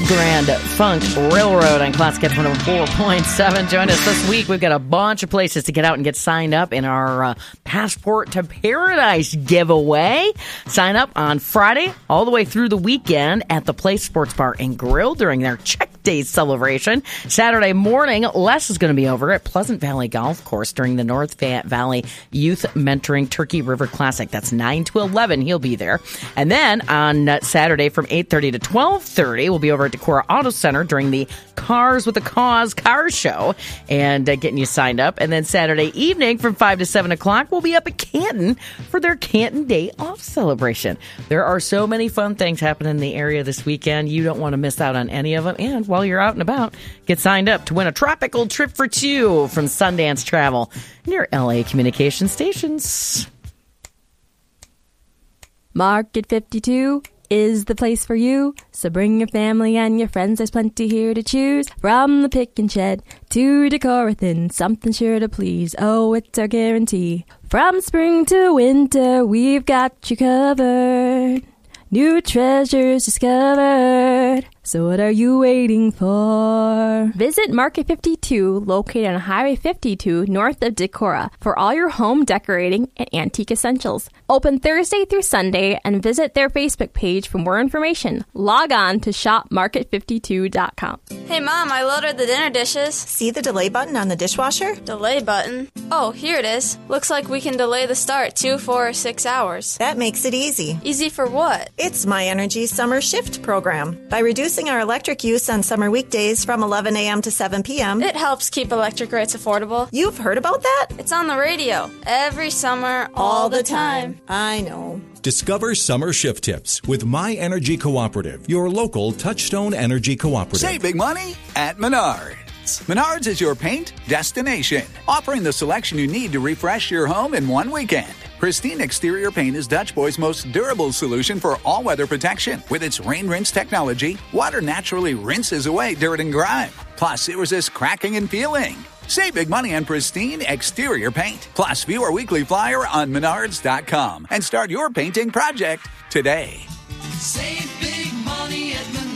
Grand Funk Railroad on Classic FM 104.7. Join us this week. We've got a bunch of places to get out and get signed up in our Passport to Paradise giveaway. Sign up on Friday all the way through the weekend at the Place Sports Bar and Grill during their Check Day celebration. Saturday morning, Les is going to be over at Pleasant Valley Golf Course during the North Valley Youth Mentoring Turkey River Classic. That's 9 to 11. He'll be there. And then on Saturday from 8:30 to 12:30, we'll be over at Decorah Auto Center during the Cars with a Cause car show and getting you signed up. And then Saturday evening from 5 to 7 o'clock, we'll be up at Canton for their Canton Day Off celebration. There are so many fun things happening in the area this weekend. You don't want to miss out on any of them. And while you're out and about, get signed up to win a tropical trip for two from Sundance Travel near LA Communication Stations. Market 52 is the place for you. So bring your family and your friends. There's plenty here to choose. From the pick and shed to Decorah Thin, something sure to please. Oh, it's our guarantee. From spring to winter, we've got you covered. New treasures discovered. So what are you waiting for? Visit Market 52, located on Highway 52, north of Decorah, for all your home decorating and antique essentials. Open Thursday through Sunday, and visit their Facebook page for more information. Log on to shopmarket52.com. Hey, Mom, I loaded the dinner dishes. See the delay button on the dishwasher? Delay button? Oh, here it is. Looks like we can delay the start 2, 4, or 6 hours. That makes it easy. Easy for what? It's My Energy Summer Shift program. By reducing our electric use on summer weekdays from 11 a.m. to 7 p.m. It helps keep electric rates affordable. You've heard about that? It's on the radio. Every summer, all the time. I know. Discover summer shift tips with My Energy Cooperative, your local Touchstone Energy Cooperative. Save big money at Menards. Menards is your paint destination, offering the selection you need to refresh your home in one weekend. Pristine Exterior Paint is Dutch Boy's most durable solution for all-weather protection. With its rain rinse technology, water naturally rinses away dirt and grime. Plus, it resists cracking and peeling. Save big money on Pristine Exterior Paint. Plus, view our weekly flyer on Menards.com and start your painting project today. Save big money at Menards.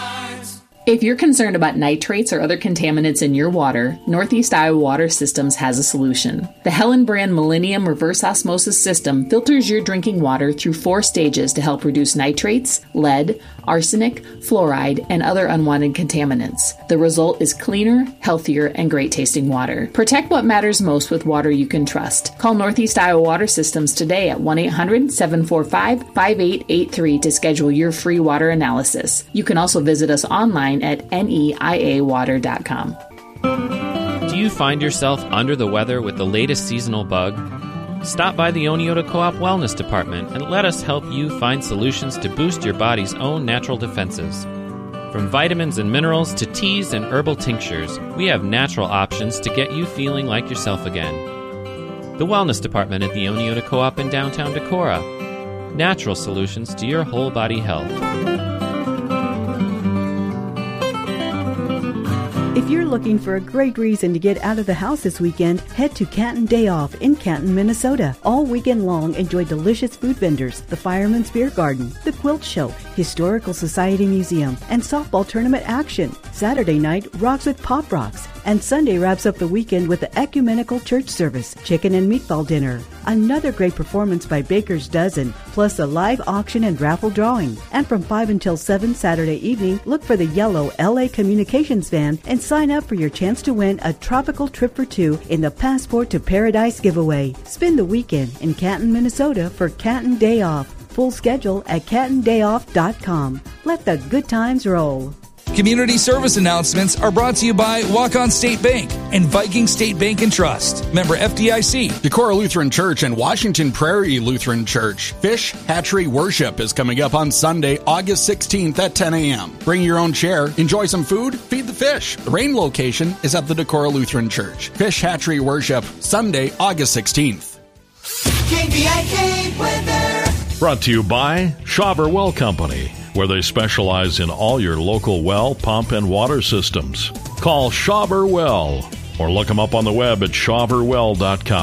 If you're concerned about nitrates or other contaminants in your water, Northeast Iowa Water Systems has a solution. The Helen brand Millennium Reverse Osmosis System filters your drinking water through 4 stages to help reduce nitrates, lead, arsenic, fluoride, and other unwanted contaminants. The result is cleaner, healthier, and great-tasting water. Protect what matters most with water you can trust. Call Northeast Iowa Water Systems today at 1-800-745-5883 to schedule your free water analysis. You can also visit us online at neiawater.com. Do you find yourself under the weather with the latest seasonal bug? Stop by the Oneota Co-op Wellness Department and let us help you find solutions to boost your body's own natural defenses. From vitamins and minerals to teas and herbal tinctures, we have natural options to get you feeling like yourself again. The Wellness Department at the Oneota Co-op in downtown Decorah. Natural solutions to your whole body health. If you're looking for a great reason to get out of the house this weekend, head to Canton Day Off in Canton, Minnesota. All weekend long, enjoy delicious food vendors, the Fireman's Beer Garden, the Quilt Show, Historical Society Museum, and softball tournament action. Saturday night rocks with Pop Rocks, and Sunday wraps up the weekend with the Ecumenical Church Service, chicken and meatball dinner. Another great performance by Baker's Dozen, plus a live auction and raffle drawing. And from 5 until 7 Saturday evening, look for the yellow LA Communications van and sign up for your chance to win a tropical trip for two in the Passport to Paradise giveaway. Spend the weekend in Canton, Minnesota for Canton Day Off. Full schedule at cantondayoff.com. Let the good times roll. Community service announcements are brought to you by Walk-On State Bank and Viking State Bank and Trust. Member FDIC. Decorah Lutheran Church and Washington Prairie Lutheran Church. Fish Hatchery Worship is coming up on Sunday, August 16th at 10 a.m. Bring your own chair, enjoy some food, feed the fish. The rain location is at the Decorah Lutheran Church. Fish Hatchery Worship, Sunday, August 16th. KVIK weather. Brought to you by Shawver Well Company, where they specialize in all your local well, pump, and water systems. Call Shawver Well or look them up on the web at shawverwell.com.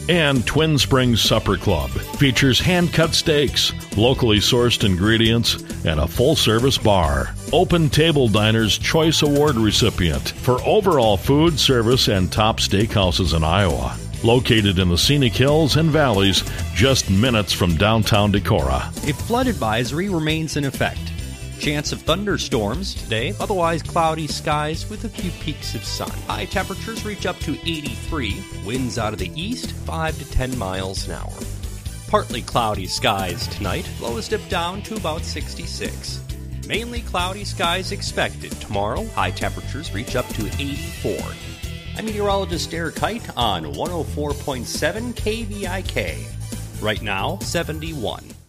And Twin Springs Supper Club features hand-cut steaks, locally sourced ingredients, and a full-service bar. Open Table Diner's Choice Award recipient for overall food, service, and top steakhouses in Iowa. Located in the scenic hills and valleys, just minutes from downtown Decorah. A flood advisory remains in effect. Chance of thunderstorms today, otherwise cloudy skies with a few peaks of sun. High temperatures reach up to 83, winds out of the east 5 to 10 miles an hour. Partly cloudy skies tonight, lows dip down to about 66. Mainly cloudy skies expected tomorrow, high temperatures reach up to 84. I'm meteorologist Eric Height on 104.7 KVIK. Right now, 71.